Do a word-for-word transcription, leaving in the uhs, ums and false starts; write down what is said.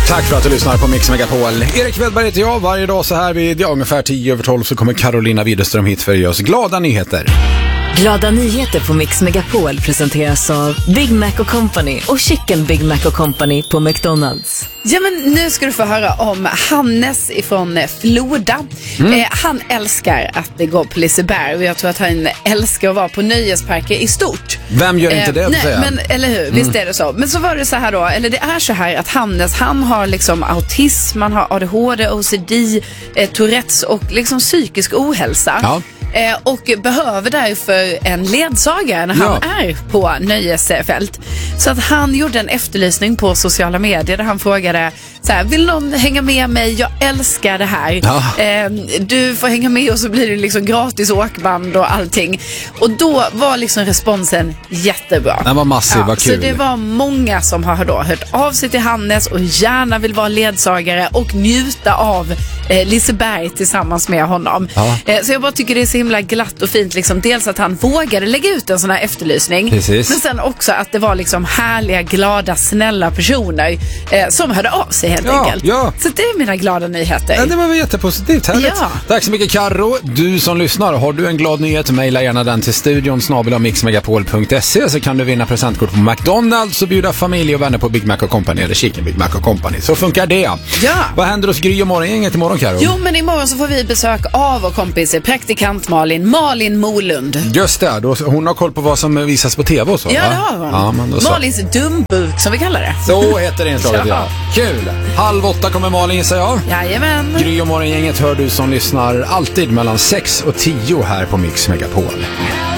Tack för att du lyssnar på Mix Megapol. Erik Wedberg heter jag. Varje dag så här vid ja, ungefär tio över tolv så kommer Carolina Widerström hit för att ge oss glada nyheter. Glada nyheter på Mix Megapol presenteras av Big Mac och Company och Chicken Big Mac och Company på McDonald's. Ja, men nu ska du få höra om Hannes ifrån Floda. Mm. Eh, han älskar att gå på Liseberg och jag tror att han älskar att vara på nöjesparker i stort. Vem gör inte det? Eh, nej, säga? men eller hur? Visst mm. är det så. Men så var det så här då, eller det är så här att Hannes, han har liksom autism, han har A D H D, O C D, eh, Tourettes och liksom psykisk ohälsa. Ja. Eh, och behöver därför en ledsagare när han ja. är på nöjesfält. Så att han gjorde en efterlysning på sociala medier där han frågade så här, vill någon hänga med mig? Jag älskar det här. Ja. Eh, du får hänga med och så blir det liksom gratis åkband och allting. Och då var liksom responsen jättebra. Den var massiv, ja, vad kul. Så det var många som har då hört av sig till Hannes och gärna vill vara ledsagare och njuta av eh, Liseberg tillsammans med honom. Ja. Eh, så jag bara tycker det är så himla glatt och fint liksom, dels att han vågade lägga ut en sån här efterlysning. Precis. Men sen också att det var liksom härliga, glada, snälla personer eh, som hörde av sig helt ja, enkelt. Ja. Så det är mina glada nyheter. Ja, det var väl jättepositivt, härligt. Ja. Tack så mycket Karo. Du som lyssnar, har du en glad nyhet, mejla gärna den till studion snabel-a mixmegapol punkt se så kan du vinna presentkort på McDonald's och bjuda familj och vänner på Big Mac och Company eller Chicken Big Mac och Company. Så funkar det. Ja. Vad händer hos Gry och morgongänget imorgon, Karo? Jo, men imorgon så får vi besök av vår kompis praktikant Malin, Malin Molund. Just det, då, hon har koll på vad som visas på tv och så. Ja, va? det har hon. Ja, men då så. Malins dumburk som vi kallar det. Så heter det inslaget, ja. Ja. Kul. Halv åtta kommer Malin, gissar jag. Jajamän. Gry och morgongänget hör du som lyssnar alltid mellan sex och tio här på Mix Megapol.